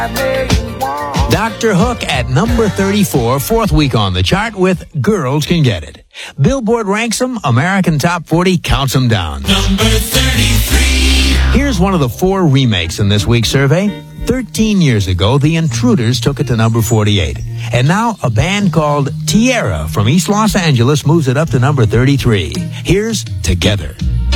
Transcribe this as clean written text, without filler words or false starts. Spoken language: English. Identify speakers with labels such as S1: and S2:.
S1: Dr. Hook at number 34, fourth week on the chart with Girls Can Get It. Billboard ranks them, American Top 40 counts them down.
S2: Number 33.
S1: Here's one of the 4 remakes in this week's survey. 13 years ago, The Intruders took it to number 48. And now a band called Tierra from East Los Angeles moves it up to number 33. Here's Together.